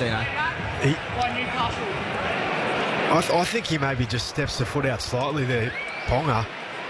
Dino? I think he maybe just steps the foot out slightly there, Ponga.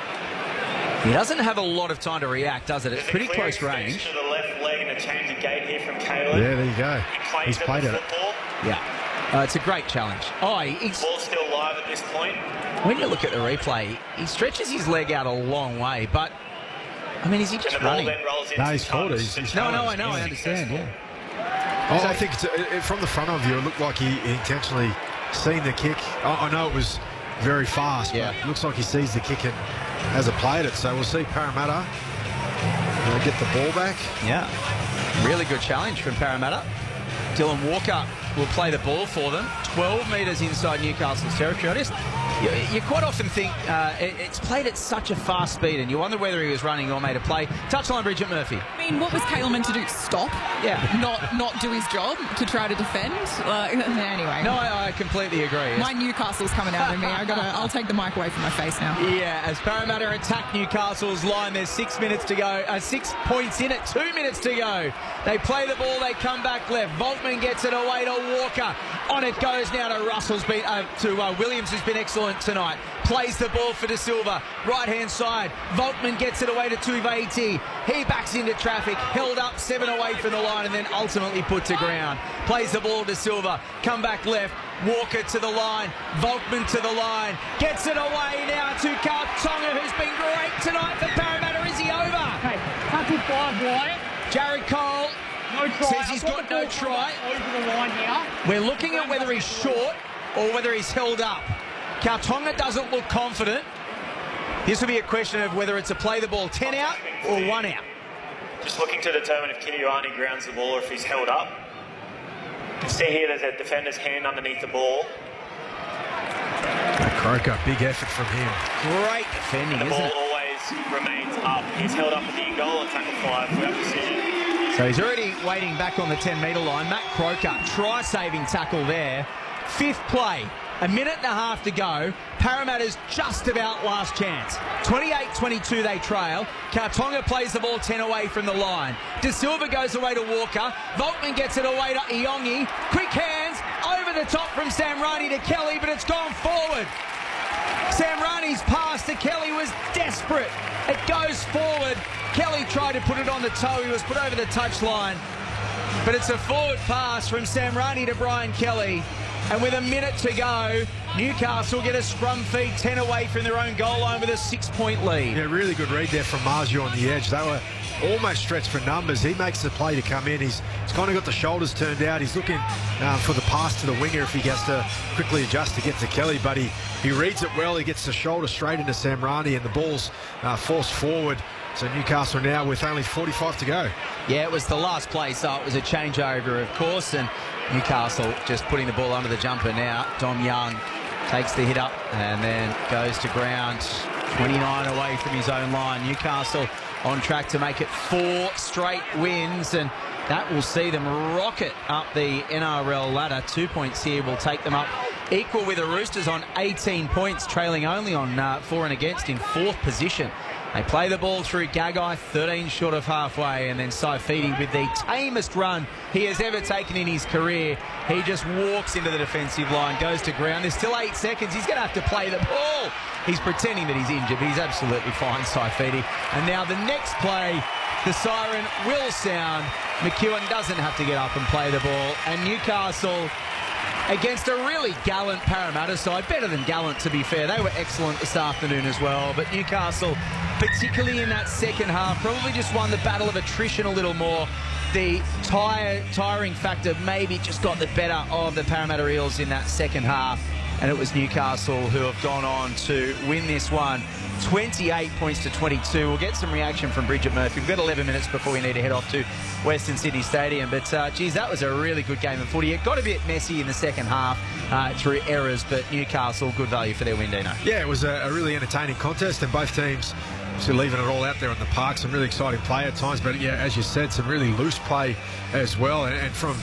He doesn't have a lot of time to react, does it? It's pretty close range. To the left leg and a change of gait here from Caleb. Yeah, there you go. He's played it. Yeah. It's a great challenge. Ball's still live at this point. When you look at the replay, he stretches his leg out a long way, but, I mean, is he just running? No, he's caught it. No, I know, I understand, yeah. I think from the front of you, it looked like he intentionally seen the kick. I know it was very fast, but it looks like he sees the kick and hasn't played it. So we'll see Parramatta get the ball back. Yeah, really good challenge from Parramatta. Dylan Walker will play the ball for them. 12 metres inside Newcastle's territory. You quite often think it's played at such a fast speed, and you wonder whether he was running or made a play. Touchline, Bridget Murphy. I mean, what was Caleb meant to do? Stop? Yeah. Not do his job to try to defend? Anyway. No, I completely agree. My Newcastle's coming out of me. I'll take the mic away from my face now. Yeah, as Parramatta attack Newcastle's line, there's 6 minutes to go. 6 points in it, 2 minutes to go. They play the ball, they come back left. Volkman gets it away to Walker. On it goes now to Williams, who's been excellent tonight. Plays the ball for De Silva. Right-hand side. Volkman gets it away to Tuivasa. He backs into traffic. Held up 7 away from the line and then ultimately put to ground. Plays the ball to Silva. Come back left. Walker to the line. Volkman to the line. Gets it away now to Tonga, who's been great tonight for Parramatta. Is he over? Hey, tackle 5 wide. Jared Cole. No try. Says he's got no try. Over the line now. We're looking at whether he's short or whether he's held up. Kautonga doesn't look confident. This will be a question of whether it's a play the ball 10 out or 1 out. Just looking to determine if Kiriani grounds the ball or if he's held up. You can see here there's a defender's hand underneath the ball. Croker, big effort from him. Great defending, the isn't ball it? always remains up. He's held up at the goal on tackle 5 for that decision. So he's already waiting back on the 10-metre line. Matt Croker, try-saving tackle there. 5th play. A minute and a half to go. Parramatta's just about last chance. 28-22 they trail. Kautonga plays the ball 10 away from the line. De Silva goes away to Walker. Volkman gets it away to Iongi. Quick hands over the top from Sam Rani to Kelly, but it's gone forward. Sam Rani's pass to Kelly was desperate. It goes forward. Kelly tried to put it on the toe. He was put over the touchline. But it's a forward pass from Sam Rani to Brian Kelly. And with a minute to go, Newcastle get a scrum feed 10 away from their own goal line with a 6-point lead. Yeah, really good read there from Marzio on the edge. They were almost stretched for numbers. He makes the play to come in. He's kind of got the shoulders turned out. He's looking for the pass to the winger if he gets to quickly adjust to get to Kelly. But he reads it well. He gets the shoulder straight into Sam Rani and the ball's forced forward. So Newcastle now with only 45 to go. Yeah, it was the last play, so it was a changeover, of course, and Newcastle just putting the ball under the jumper now. Dom Young takes the hit up and then goes to ground. 29 away from his own line. Newcastle on track to make it 4 straight wins, and that will see them rocket up the NRL ladder. 2 points here will take them up equal with the Roosters on 18 points, trailing only on for and against in 4th position. They play the ball through Gagai, 13 short of halfway, and then Saifidi with the tamest run he has ever taken in his career. He just walks into the defensive line, goes to ground. There's still 8 seconds. He's going to have to play the ball. He's pretending that he's injured, but he's absolutely fine, Saifidi. And now the next play, the siren will sound. McEwen doesn't have to get up and play the ball. And Newcastle, against a really gallant Parramatta side, better than gallant to be fair. They were excellent this afternoon as well, but Newcastle, particularly in that second half, probably just won the battle of attrition a little more. The tiring factor maybe just got the better of the Parramatta Eels in that second half, and it was Newcastle who have gone on to win this one 28 points to 22. We'll get some reaction from Bridget Murphy. We've got 11 minutes before we need to head off to Western Sydney Stadium. But, geez, that was a really good game of footy. It got a bit messy in the second half through errors, but Newcastle, good value for their win, Dino. Yeah, it was a really entertaining contest, and both teams leaving it all out there on the park. Some really exciting play at times, but, yeah, as you said, some really loose play as well. And from,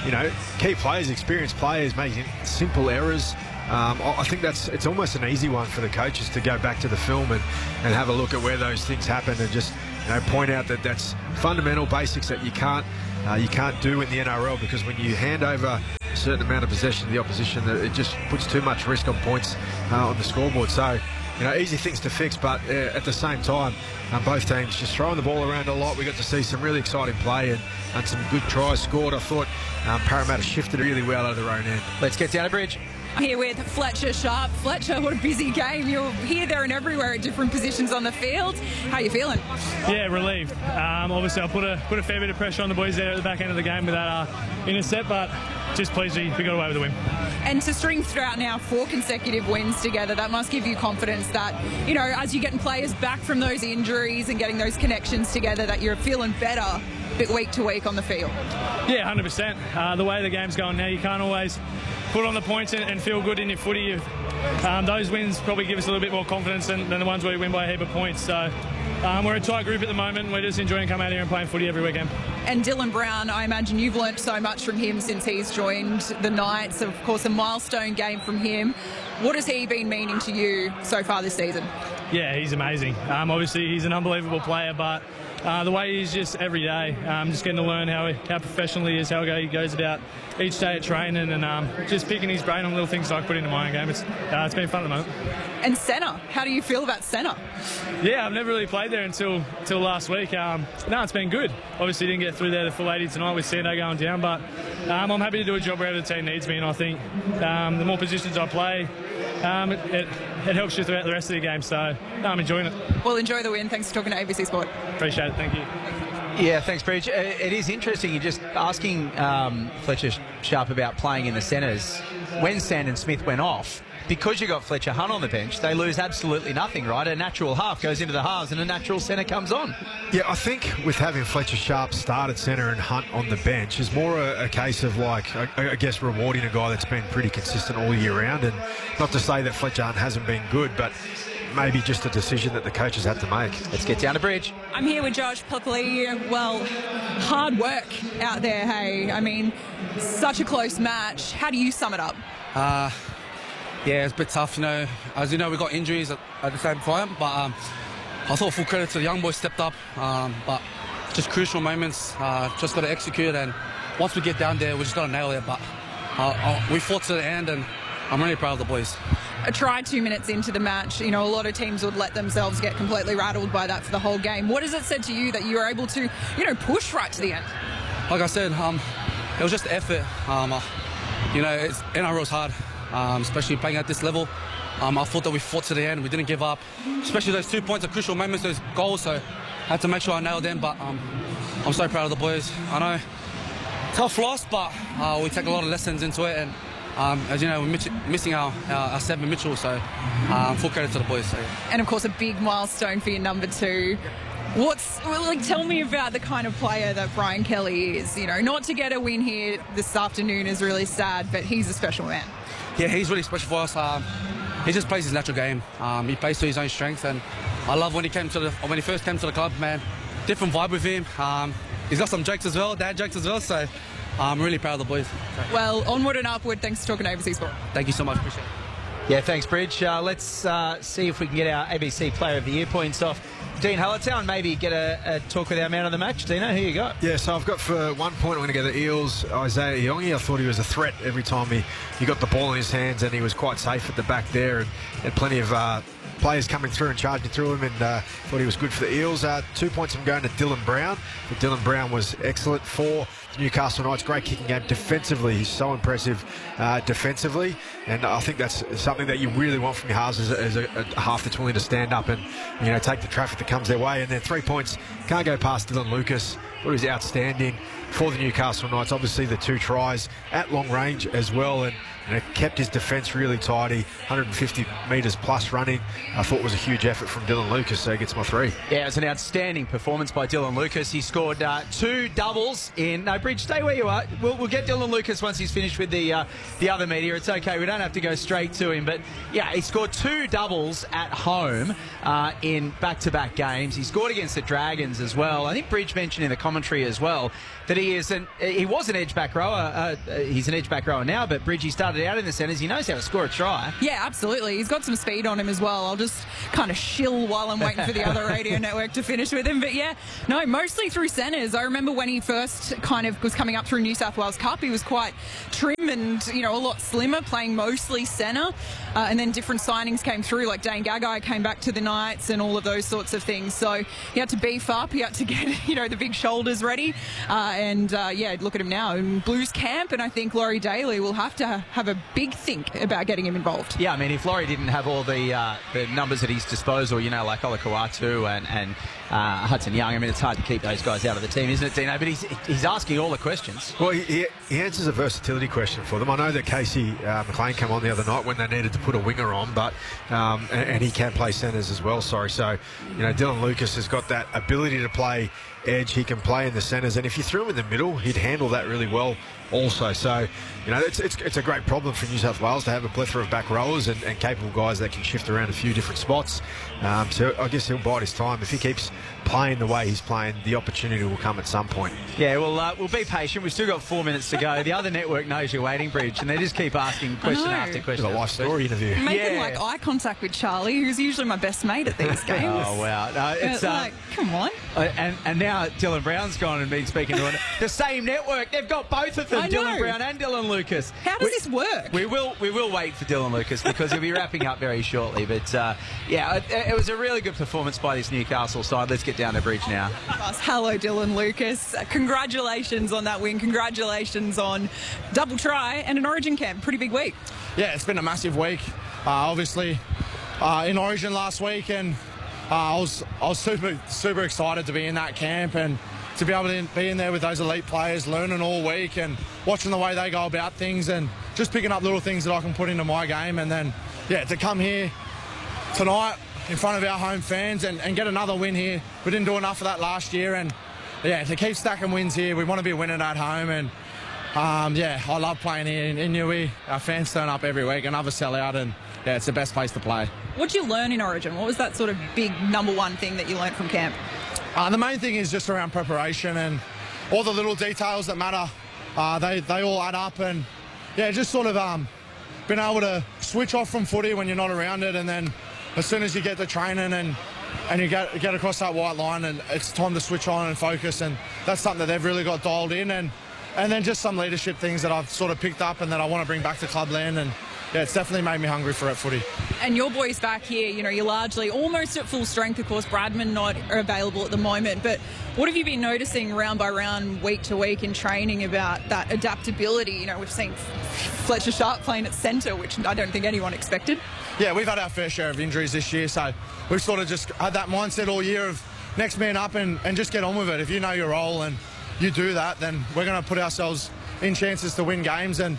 key players, experienced players making simple errors. I think it's almost an easy one for the coaches to go back to the film and have a look at where those things happen and just point out that that's fundamental basics that you can't do in the NRL, because when you hand over certain amount of possession to the opposition, that it just puts too much risk on points on the scoreboard. So, easy things to fix, but at the same time, both teams just throwing the ball around a lot. We got to see some really exciting play and some good tries scored. I thought Parramatta shifted really well out of their own end. Let's get down to Bridge. Here with Fletcher Sharp. Fletcher, what a busy game. You're here, there and everywhere at different positions on the field. How are you feeling? Yeah, relieved. Obviously, I put a fair bit of pressure on the boys there at the back end of the game with that intercept, but just pleased we got away with the win. And to string throughout now 4 consecutive wins together, that must give you confidence that, as you're getting players back from those injuries and getting those connections together, that you're feeling better bit week to week on the field. Yeah, 100%. The way the game's going now, you can't always put on the points and feel good in your footy. Those wins probably give us a little bit more confidence than the ones where we win by a heap of points. So we're a tight group at the moment. We're just enjoying coming out here and playing footy every weekend. And Dylan Brown, I imagine you've learnt so much from him since he's joined the Knights. Of course, a milestone game from him. What has he been meaning to you so far this season? Yeah, he's amazing. Obviously, he's an unbelievable player, but the way he's just every day, just getting to learn how professional he is, how he goes about each day at training, and just picking his brain on little things I put into my own game. It's been fun at the moment. And Senna, how do you feel about Senna? Yeah, I've never really played there until last week. No, it's been good. Obviously didn't get through there the full 80 tonight with Sando going down, but I'm happy to do a job wherever the team needs me, and I think the more positions I play, it helps you throughout the rest of the game, so I'm enjoying it. Well, enjoy the win. Thanks for talking to ABC Sport. Appreciate it, thank you. Yeah, thanks, Bridge. It is interesting. You're just asking Fletcher Sharp about playing in the centres. When Sandon Smith went off, because you got Fletcher Hunt on the bench, they lose absolutely nothing, right? A natural half goes into the halves and a natural centre comes on. Yeah, I think with having Fletcher Sharp start at centre and Hunt on the bench is more a case of, I guess, rewarding a guy that's been pretty consistent all year round. And not to say that Fletcher Hunt hasn't been good, but maybe just a decision that the coaches had to make. Let's get down to Bridge. I'm here with Josh Puckley. Well, hard work out there, hey? I mean, such a close match. How do you sum it up? Yeah, it's a bit tough, As you know, we got injuries at the same time, but I thought full credit to the young boys stepped up, but just crucial moments, just got to execute, and once we get down there, we just got to nail it, but we fought to the end, and I'm really proud of the boys. A try 2 minutes into the match, a lot of teams would let themselves get completely rattled by that for the whole game. What has it said to you that you were able to, push right to the end? Like I said, it was just effort. NRL's hard. Especially playing at this level. I thought that we fought to the end. We didn't give up. Especially those 2 points are crucial moments, those goals. So I had to make sure I nailed them. But I'm so proud of the boys. I know, tough loss, but we take a lot of lessons into it. And as you know, we're missing our Seven Mitchell. So full credit to the boys. So, yeah. And of course, a big milestone for your number 2. Tell me about the kind of player that Brian Kelly is. Not to get a win here this afternoon is really sad, but he's a special man. Yeah, he's really special for us. He just plays his natural game. He plays to his own strength, and I love when he first came to the club, man. Different vibe with him. He's got some jokes as well, dad jokes as well. So I'm really proud of the boys. Well, onward and upward. Thanks for talking to ABC Sport. Thank you so much. Appreciate it. Yeah, thanks, Bridge. Let's see if we can get our ABC Player of the Year points off Dean Hallertown and maybe get a talk with our man of the match. Dino, here you go. Yeah, so I've got for 1 point, I'm going to go the Eels, Isaiah Iongi. I thought he was a threat every time he got the ball in his hands, and he was quite safe at the back there, and had plenty of players coming through and charging through him, and thought he was good for the Eels. 2 points I'm going to Dylan Brown. But Dylan Brown was excellent for the Newcastle Knights. Great kicking game defensively. He's so impressive defensively, and I think that's something that you really want from your halves as a half that's willing to stand up and take the traffic that comes their way. And then 3 points, can't go past Dylan Lucas. Thought he was outstanding for the Newcastle Knights. Obviously the 2 tries at long range as well, and it kept his defence really tidy. 150 metres plus running. I thought was a huge effort from Dylan Lucas, so he gets my 3. Yeah, it was an outstanding performance by Dylan Lucas. He scored 2 doubles in... No, Bridge, stay where you are. We'll get Dylan Lucas once he's finished with the other media. It's okay, we don't have to go straight to him. But, yeah, he scored 2 doubles at home in back-to-back games. He scored against the Dragons as well. I think Bridge mentioned in the commentary as well that that he was an edge back rower. He's an edge back rower now, but Bridgie started out in the centres. He knows how to score a try. Yeah, absolutely. He's got some speed on him as well. I'll just kind of shill while I'm waiting for the other radio network to finish with him. But yeah, no, mostly through centres. I remember when he first kind of was coming up through New South Wales Cup, he was quite trim and, a lot slimmer, playing mostly centre. And then different signings came through, like Dane Gagai came back to the Knights and all of those sorts of things. So he had to beef up. He had to get, the big shoulders ready. Look at him now in Blues camp. And I think Laurie Daly will have to have a big think about getting him involved. Yeah, I mean, if Laurie didn't have all the numbers at his disposal, like Ola Kawatu and Hudson Young, I mean, it's hard to keep those guys out of the team, isn't it, Dino? But he's asking all the questions. Well, he answers a versatility question for them. I know that Casey McLean came on the other night when they needed to put a winger on, but and he can play centres as well. So Dylan Lucas has got that ability to play edge. He can play in the centres, and if you threw him in the middle, he'd handle that really well also. So it's a great problem for New South Wales to have a plethora of back rowers and capable guys that can shift around a few different spots. So I guess he'll bide his time. If he keeps playing the way he's playing, the opportunity will come at some point. Yeah, we'll be patient. We've still got 4 minutes to go. The other network knows you're waiting, Bridge, and they just keep asking question after question. It's a life story interview. Making eye contact with Charlie, who's usually my best mate at these games. Oh wow! No, it's come on. And now Dylan Brown's gone and been speaking to the same network. They've got both of them, Dylan Brown and Dylan Lucas. How does this work? We will wait for Dylan Lucas because he'll be wrapping up very shortly. But it was a really good performance by this Newcastle side. Let's get down to Bridge now. Hello, Dylan Lucas. Congratulations on that win. Congratulations on double try and an Origin camp. Pretty big week. Yeah, it's been a massive week. Obviously, in Origin last week, and I was super excited to be in that camp and to be able to be in there with those elite players, learning all week and watching the way they go about things and just picking up little things that I can put into my game. And then, to come here tonight in front of our home fans and get another win here. We didn't do enough of that last year, and to keep stacking wins here, we want to be winning at home. And I love playing here in Newey. Our fans turn up every week, another sellout, and it's the best place to play. What did you learn in Origin? What was that sort of big number one thing that you learned from camp? The main thing is just around preparation and all the little details that matter. They all add up, and just sort of being able to switch off from footy when you're not around it, and then as soon as you get to training and you get across that white line, and it's time to switch on and focus, and that's something that they've really got dialed in, and then just some leadership things that I've sort of picked up and that I want to bring back to clubland, and it's definitely made me hungry for footy. And your boys back here, you're largely almost at full strength. Of course, Bradman not available at the moment, but what have you been noticing round by round, week to week in training about that adaptability? We've seen Fletcher Sharp playing at centre, which I don't think anyone expected. Yeah, we've had our fair share of injuries this year, so we've sort of just had that mindset all year of next man up and just get on with it. If you know your role and you do that, then we're going to put ourselves in chances to win games. And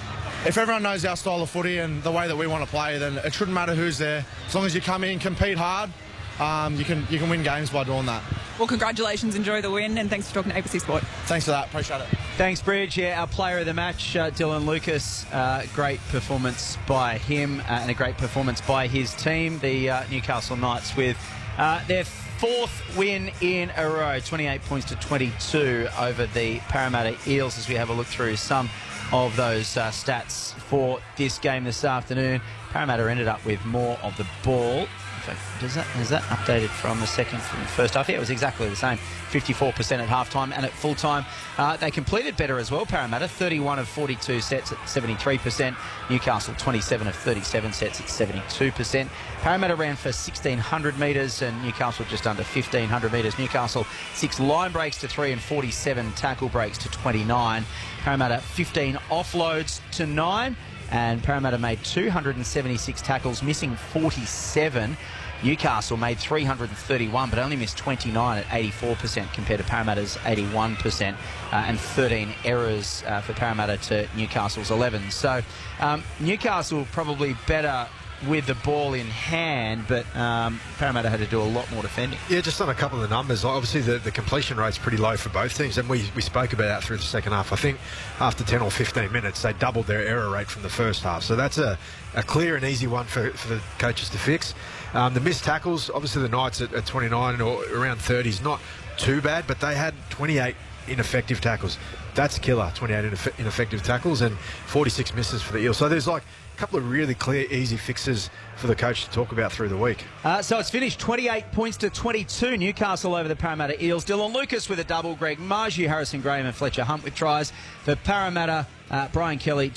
if everyone knows our style of footy and the way that we want to play, then it shouldn't matter who's there. As long as you come in, compete hard, you can win games by doing that. Well, congratulations, enjoy the win, and thanks for talking to ABC Sport. Thanks for that, appreciate it. Thanks, Bridge. Yeah, our player of the match, Dylan Lucas. Great performance by him and a great performance by his team, the Newcastle Knights, with their fourth win in a row, 28 points to 22 over the Parramatta Eels, as we have a look through some of those stats for this game this afternoon. Parramatta ended up with more of the ball. In fact, is that updated from the first half? Yeah, it was exactly the same. 54% at halftime and at full time. They completed better as well, Parramatta. 31 of 42 sets at 73%. Newcastle 27 of 37 sets at 72%. Parramatta ran for 1,600 metres and Newcastle just under 1,500 metres. Newcastle 6 line breaks to 3 and 47 tackle breaks to 29. Parramatta 15 offloads to 9. And Parramatta made 276 tackles, missing 47. Newcastle made 331, but only missed 29 at 84% compared to Parramatta's 81%, and 13 errors for Parramatta to Newcastle's 11. So Newcastle probably better with the ball in hand, but Parramatta had to do a lot more defending. Yeah, just on a couple of the numbers. Obviously, the completion rate's pretty low for both teams, and we spoke about that through the second half. I think after 10 or 15 minutes, they doubled their error rate from the first half. So that's a clear and easy one for the coaches to fix. The missed tackles, obviously the Knights at 29 or around 30 is not too bad, but they had 28 ineffective tackles. That's killer, 28 ineffective tackles and 46 misses for the Eels. So there's like a couple of really clear, easy fixes for the coach to talk about through the week. So it's finished 28 points to 22. Newcastle over the Parramatta Eels. Dylan Lucas with a double. Greg Marju, Harrison Graham and Fletcher Hunt with tries. For Parramatta, Brian Kelly,